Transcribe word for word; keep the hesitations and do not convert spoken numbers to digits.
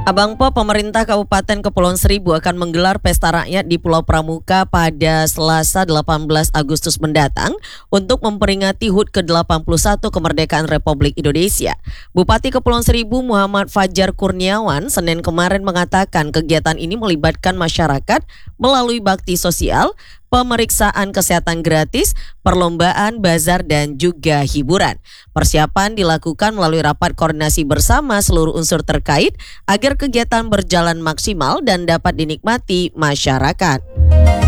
Abang Po, pemerintah Kabupaten Kepulauan Seribu akan menggelar pesta rakyat di Pulau Pramuka pada Selasa delapan belas Agustus mendatang untuk memperingati H U T ke delapan puluh satu kemerdekaan Republik Indonesia. Bupati Kepulauan Seribu Muhammad Fajar Kurniawan Senin kemarin mengatakan kegiatan ini melibatkan masyarakat melalui bakti sosial, pemeriksaan kesehatan gratis, perlombaan, bazar, dan juga hiburan. Persiapan dilakukan melalui rapat koordinasi bersama seluruh unsur terkait agar kegiatan berjalan maksimal dan dapat dinikmati masyarakat.